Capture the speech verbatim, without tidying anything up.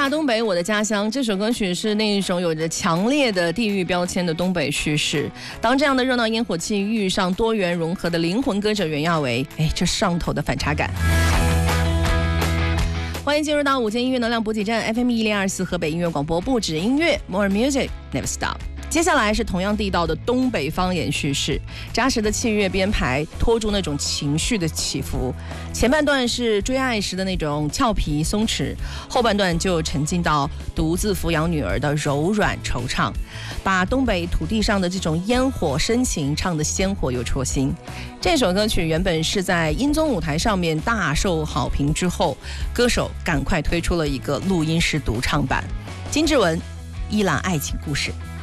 大东北，我的家乡。这首歌曲是那一种有着强烈的地域标签的东北叙事。当这样的热闹烟火气遇上多元融合的灵魂歌者袁娅维，哎，这上头的反差感。欢迎进入到午间音乐能量补给站 F M 一零二四河北音乐广播，不止音乐 ，More Music Never Stop。接下来是同样地道的东北方言叙事，扎实的器乐编排拖住那种情绪的起伏。前半段是追爱时的那种俏皮松弛，后半段就沉浸到独自抚养女儿的柔软惆怅，把东北土地上的这种烟火深情唱得鲜活又戳心。这首歌曲原本是在音综舞台上面大受好评之后，歌手赶快推出了一个录音室独唱版。金志文，伊朗爱情故事。